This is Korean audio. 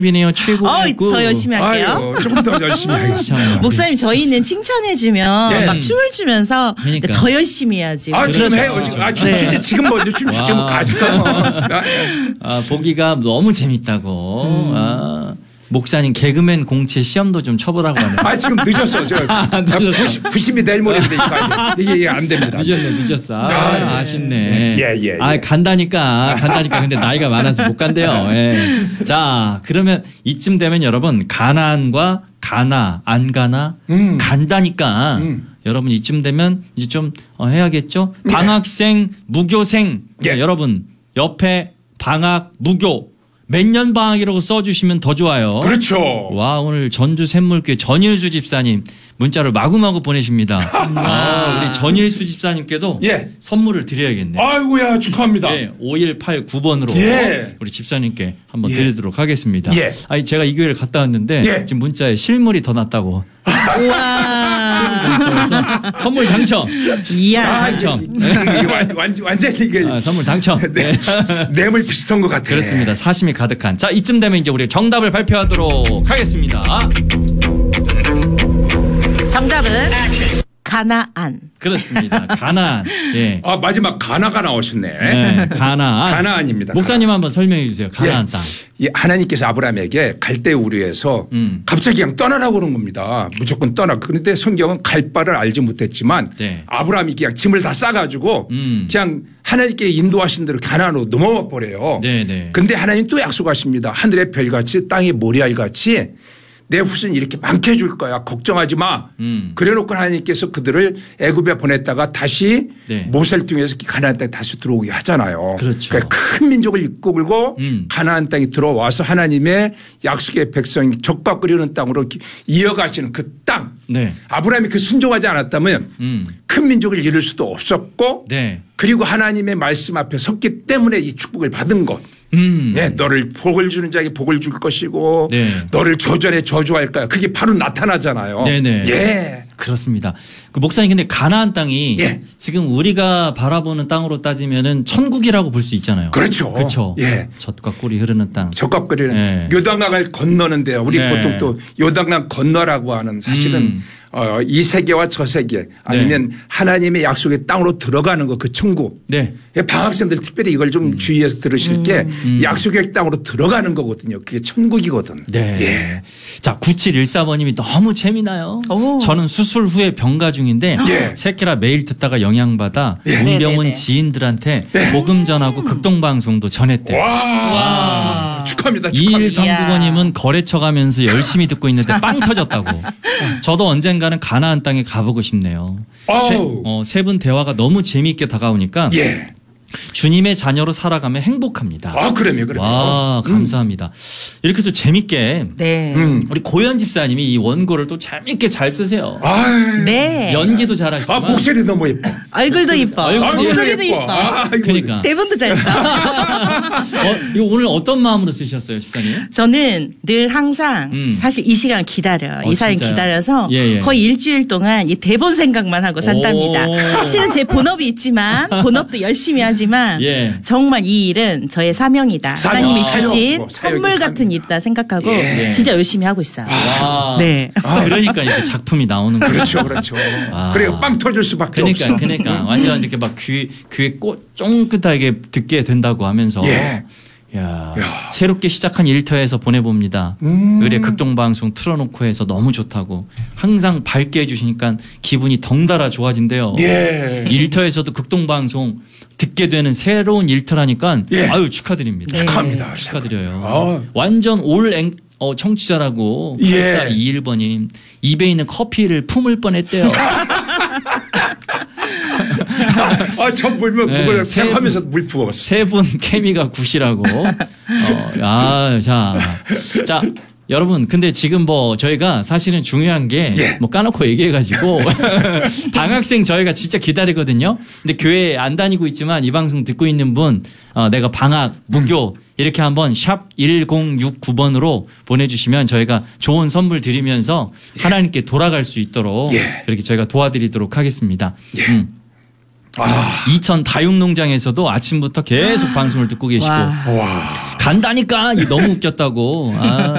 이네요. 최고고. 더 열심히 할게요. 아이고, 조금 더 열심히 하겠습니다. 목사님 저희는 칭찬해주면 네. 막 춤을 추면서 그러니까. 더 열심히 해야지. 지금 해요. 지금 지금 뭐 춤 지금 가죠. 보기가 너무 재밌다고. 목사님 개그맨 공채 시험도 좀 쳐보라고 하네요. 지금 늦었어. 늦었어. 90이 내일 모레인데 이게 안 됩니다. 늦었어. 아쉽네. 예. 간다니까. 근데 나이가 많아서 못 간대요. 예. 자, 그러면 이쯤 되면 여러분, 가나안과 가나, 안 가나, 간다니까. 여러분 이쯤 되면 이제 좀 해야겠죠? 방학생, 무교생. 예. 여러분, 옆에 방학, 무교. 몇 년 방학이라고 써주시면 더 좋아요. 그렇죠. 와, 오늘 전주 샘물교회 전일수 집사님 문자를 마구마구 보내십니다. 우리 전일수 집사님께도 선물을 드려야겠네요. 아이고야, 축하합니다. 5189번으로 우리 집사님께 한번 드리도록 하겠습니다. 아니, 제가 이 교회를 갔다 왔는데 지금 문자에 실물이 더 낫다고. 우와. 선물 당첨. 이야. 당첨. 완전히 이게 선물 당첨. 뇌물 비슷한 것 같아요. 그렇습니다. 사심이 가득한. 자, 이쯤 되면 이제 우리 정답을 발표하도록 하겠습니다. 정답은 가나안. 그렇습니다. 가나안. 예. 마지막 가나가 나오셨네. 네, 가나안. 가나안입니다. 목사님 한번 설명해 주세요. 가나안 땅. 하나님께서 아브라함에게 갈대 우르에서 갑자기 그냥 떠나라고 그런 겁니다. 무조건 떠나. 그런데 성경은 갈 바를 알지 못했지만 아브라함이 그냥 짐을 다 싸가지고 그냥 하나님께 인도하신 대로 가나안으로 넘어와 버려요. 근데 하나님 또 약속하십니다. 하늘의 별같이 땅의 모래알같이 내 후손이 이렇게 많게 해줄 거야. 걱정하지 마. 그래놓고 하나님께서 그들을 애굽에 보냈다가 다시 모세를 통해서 가나안 땅에 다시 들어오게 하잖아요. 그렇죠. 그러니까 큰 민족을 이끌고 가나안 땅에 들어와서 하나님의 약속의 백성이 족밥 끓이는 땅으로 이어가시는 그 땅. 아브라함이 그 순종하지 않았다면 큰 민족을 이룰 수도 없었고 그리고 하나님의 말씀 앞에 섰기 때문에 이 축복을 받은 것. 너를 복을 주는 자에게 복을 줄 것이고 너를 저주하는 저주할 거야. 그게 바로 나타나잖아요. 그렇습니다. 그 목사님 근데 가나안 땅이 지금 우리가 바라보는 땅으로 따지면은 천국이라고 볼 수 있잖아요. 그렇죠. 그렇죠. 젖과 꿀이 흐르는 땅. 젖과 꿀이 흐르는 요단강을 건너는데요. 우리 보통 또 요단강 건너라고 하는 사실은 이 세계와 저 세계 아니면 하나님의 약속의 땅으로 들어가는 거 그 천국. 방학생들 특별히 이걸 좀 주의해서 들으실 게 약속의 땅으로 들어가는 거거든요. 그게 천국이거든. 자, 9714번님이 너무 재미나요. 저는 수술 후에 병가 중인데 새끼라 매일 듣다가 영향받아 문병원 지인들한테 복음 전하고 극동방송도 전했대요. 와. 축하합니다. 2139번님은 거래처 가면서 열심히 듣고 있는데 빵 터졌다고. 저도 언젠가는 가나안 땅에 가보고 싶네요. 세 분 대화가 너무 재미있게 다가오니까 주님의 자녀로 살아가면 행복합니다. 그럼요. 와, 감사합니다. 이렇게 또 재밌게 우리 고현 집사님이 이 원고를 또 재밌게 잘 쓰세요. 연기도 잘하시지만 목소리 너무 예뻐. 얼굴도 예뻐. 목소리도 예뻐. 그러니까 대본도 잘 써. 이거 오늘 어떤 마음으로 쓰셨어요, 집사님? 저는 늘 항상 사실 이 시간을 기다려요. 이 사연 기다려서 거의 일주일 동안 이 대본 생각만 하고 산답니다. 확실히 제 본업이 있지만 본업도 열심히 하지만 정말 이 일은 저의 사명이다. 하나님이 주신 선물 같은 일이다 생각하고 진짜 열심히 하고 있어요. 그러니까 이렇게 작품이 나오는 거예요. 그렇죠. 그래요. 빵 터질 수밖에 없어. 그러니까 완전 이렇게 막 귀에 쫑긋하게 듣게 된다고 하면서 새롭게 시작한 일터에서 보내봅니다. 의뢰 극동방송 틀어놓고 해서 너무 좋다고 항상 밝게 해주시니까 기분이 덩달아 좋아진대요. 일터에서도 극동방송 듣게 되는 새로운 일터라니까 아유 축하드립니다. 축하합니다. 축하드려요. 완전 올 청취자라고 8421번님 입에 있는 커피를 품을 뻔했대요. 저 물면 그걸 생각하면서 물 부었어. 세 분 케미가 굿이라고. 자, 여러분, 근데 지금 뭐 저희가 사실은 중요한 게 뭐 까놓고 얘기해가지고 방학생 저희가 진짜 기다리거든요. 근데 교회 안 다니고 있지만 이 방송 듣고 있는 분, 내가 방학, 무교 이렇게 한번 샵 1069번으로 보내주시면 저희가 좋은 선물 드리면서 하나님께 돌아갈 수 있도록 그렇게 저희가 도와드리도록 하겠습니다. 이천 다육농장에서도 아침부터 계속 방송을 듣고 계시고 간다니까 너무 웃겼다고. 아.